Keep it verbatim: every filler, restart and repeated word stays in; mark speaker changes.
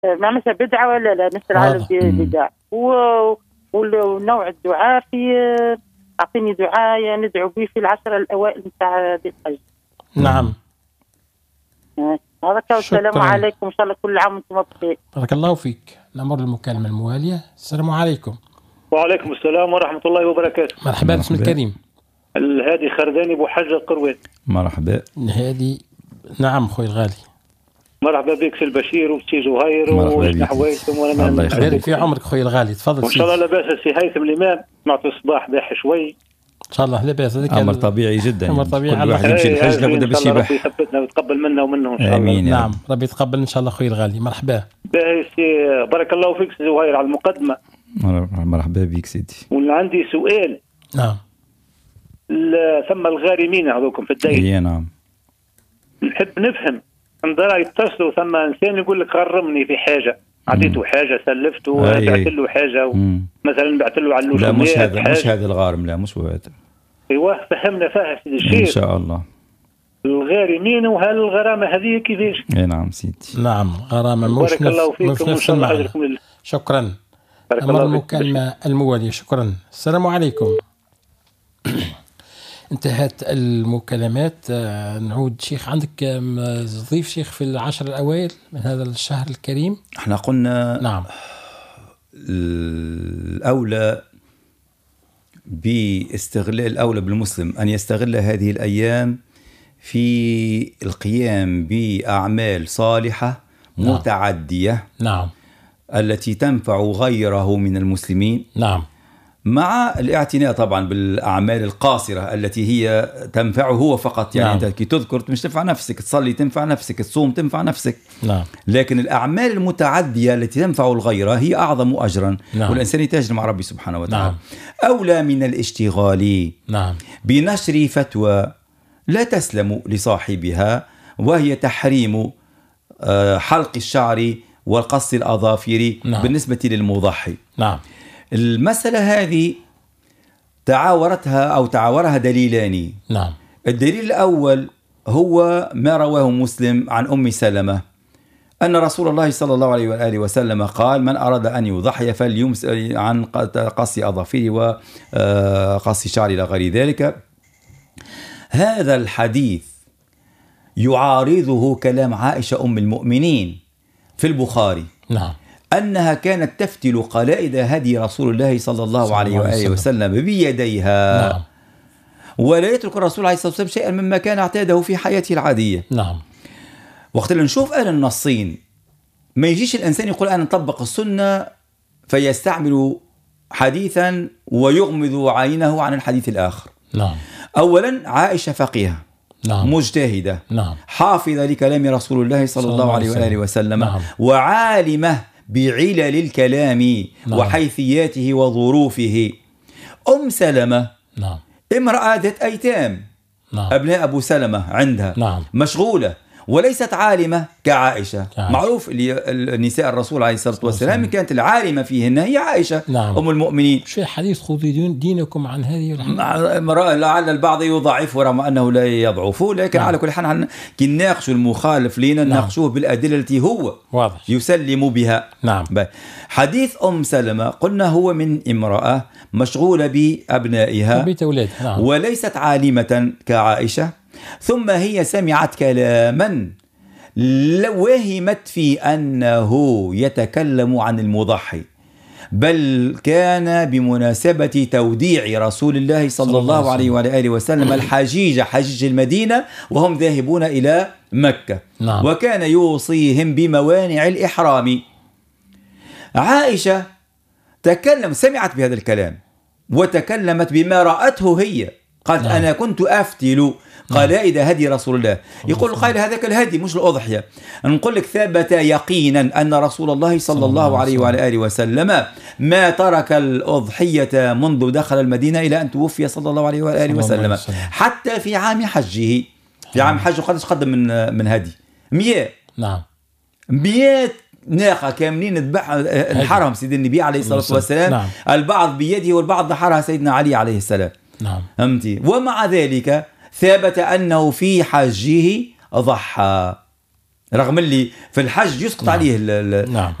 Speaker 1: معناتها بدعة ولا لا؟ نسأل على البدع ونوع الدعاء في أعطيني دعاء ندعو به في العشرة الأوائل نتاع ذي الحج.
Speaker 2: نعم.
Speaker 1: هذا والسلام عليكم، إن شاء الله كل عام وأنتم بخير.
Speaker 2: بارك الله فيك. نمر المكالمة الموالية. السلام عليكم.
Speaker 3: وعليكم السلام ورحمة الله وبركاته.
Speaker 2: مرحبا، باسم الكريم.
Speaker 3: الهادي خرداني أبو حج القروي.
Speaker 4: مرحبا.
Speaker 2: الهادي. نعم خوي الغالي.
Speaker 3: مرحبا بك سي البشير وسي زهير ونحويكم وانا
Speaker 2: الله يخليك في عمرك خويا الغالي. تفضل.
Speaker 3: ان شاء الله لاباس سي هيثم الامام. سمعت الصباح باح شوي
Speaker 2: ان شاء الله لاباس. هذاك
Speaker 4: امر طبيعي جدا.
Speaker 2: امر طبيعي.
Speaker 4: كل واحد يمشي الحج لابد باش يبح.
Speaker 3: ربي يثبتنا ويتقبل منا ومنهم ان شاء الله.
Speaker 4: امين.
Speaker 2: نعم ربي يتقبل ان شاء الله خويا الغالي. مرحبا.
Speaker 3: باهي سي بارك الله فيك سي زهير على المقدمه.
Speaker 4: مرحبا بك سيدي.
Speaker 3: وعندي سؤال.
Speaker 2: نعم.
Speaker 3: ثم الغارمين هذوكم في الدين.
Speaker 4: اي نعم.
Speaker 3: نحب نفهم عندنا يتصلوا ثم انسان يقول لك غرمني في حاجه، عطيته حاجه سلفته بعت له حاجه مثلا بعت له على
Speaker 4: لا مش هذا مش هذا الغارم. لا مش هو هذا.
Speaker 3: ايوه فهمنا فيها سيدي الشيخ
Speaker 4: ان شاء الله.
Speaker 3: الغارمين وهل الغرامه هذه كيفاش؟
Speaker 4: اي نعم سيدي.
Speaker 2: نعم غرامه مش
Speaker 3: بارك الله فيكم وان شاء الله اجركم لله.
Speaker 2: شكرا. امر المكالمه المواليه. شكرا. السلام عليكم. انتهت المكالمات. نعود شيخ عندك ضيف شيخ في العشر الأوائل من هذا الشهر الكريم.
Speaker 4: احنا قلنا
Speaker 2: نعم
Speaker 4: الأولى باستغلال الأولى بالمسلم أن يستغل هذه الأيام في القيام بأعمال صالحة
Speaker 2: نعم.
Speaker 4: متعدية
Speaker 2: نعم
Speaker 4: التي تنفع غيره من المسلمين.
Speaker 2: نعم
Speaker 4: مع الاعتناء طبعا بالأعمال القاصرة التي هي تنفعه هو فقط. يعني نعم. أنت كي تذكر مش تنفع نفسك، تصلي تنفع نفسك، تصوم تنفع نفسك.
Speaker 2: نعم.
Speaker 4: لكن الأعمال المتعدية التي تنفع الغير هي أعظم أجرا.
Speaker 2: نعم.
Speaker 4: والإنسان يتاجر مع ربي سبحانه وتعالى.
Speaker 2: نعم.
Speaker 4: أولى من الاشتغال
Speaker 2: نعم.
Speaker 4: بنشر فتوى لا تسلم لصاحبها، وهي تحريم حلق الشعر والقص الأظافر. نعم. بالنسبة للمضحي.
Speaker 2: نعم.
Speaker 4: المسألة هذه تعاورتها أو تعاورها دليلان.
Speaker 2: نعم.
Speaker 4: الدليل الأول هو ما رواه مسلم عن أم سلمة أن رسول الله صلى الله عليه وآله وسلم قال: من أراد أن يضحي فليمس عن قص أظافره وقص شعر إلى غير ذلك. هذا الحديث يعارضه كلام عائشة أم المؤمنين في البخاري.
Speaker 2: نعم.
Speaker 4: أنها كانت تفتل قلائد هدي رسول الله صلى الله عليه وآله وسلم بيديها.
Speaker 2: نعم.
Speaker 4: ولا يترك الرسول عليه الصلاة والسلام شيئا مما كان اعتاده في حياته العادية.
Speaker 2: نعم.
Speaker 4: وقت اللي نشوف أنا النصين ما يجيش الإنسان يقول أنا نطبق السنة فيستعمل حديثا ويغمض عينه عن الحديث الآخر.
Speaker 2: نعم.
Speaker 4: أولا عائشة فقيهة.
Speaker 2: نعم.
Speaker 4: مجتهدة.
Speaker 2: نعم.
Speaker 4: حافظة لكلام رسول الله صلى, صلى الله عليه وآله وسلم.
Speaker 2: نعم.
Speaker 4: وعالمة بعلل الكلام. نعم. وحيثياته وظروفه. أم سلمة
Speaker 2: نعم.
Speaker 4: امرأة ذات أيتام.
Speaker 2: نعم.
Speaker 4: أبناء أبو سلمة عندها.
Speaker 2: نعم.
Speaker 4: مشغولة وليست عالمة كعائشة.
Speaker 2: كعائشة.
Speaker 4: معروف النساء الرسول عليه الصلاة والسلام كانت العالمة فيهن هي عائشة.
Speaker 2: نعم.
Speaker 4: أم المؤمنين.
Speaker 2: شو حديث خذوا دينكم عن هذه
Speaker 4: المرأة لعل البعض يضعفه رغم أنه لا يضعفه، لكن نعم. على كل حال كي نناقش المخالف لنا نناقشوه نعم. بالأدلة التي هو
Speaker 2: واضح.
Speaker 4: يسلم بها.
Speaker 2: نعم.
Speaker 4: حديث أم سلمة قلنا هو من امرأة مشغولة بأبنائها
Speaker 2: نعم.
Speaker 4: وليست عالمة كعائشة. ثم هي سمعت كلاما وهمت في أنه يتكلم عن المضحي، بل كان بمناسبة توديع رسول الله صلى الله عليه وآله وسلم الحجيج حجيج المدينة وهم ذاهبون إلى مكة.
Speaker 2: نعم.
Speaker 4: وكان يوصيهم بموانع الإحرام. عائشة تكلم سمعت بهذا الكلام وتكلمت بما رأته هي. قالت نعم. أنا كنت أفتل قلائد هدي رسول الله. يقول قائل هذاك الهدي مش الأضحية. نقول لك ثبت يقينا أن رسول الله صلى الله عليه وآله وسلم ما ترك الأضحية منذ دخل المدينة إلى أن توفي صلى الله عليه وآله وسلم. حتى في عام حجه في عام حجه قدش قدم من من هدي مئة.
Speaker 2: نعم.
Speaker 4: مئة ناقة كاملين ذبحها الحرم سيدنا النبي عليه الصلاة والسلام.
Speaker 2: نعم.
Speaker 4: البعض بيده والبعض نحرها سيدنا علي عليه السلام.
Speaker 2: نعم.
Speaker 4: أمتي. ومع ذلك ثابت أنه في حجه ضحى. رغم اللي في الحج يسقط
Speaker 2: نعم.
Speaker 4: عليه ال
Speaker 2: نعم.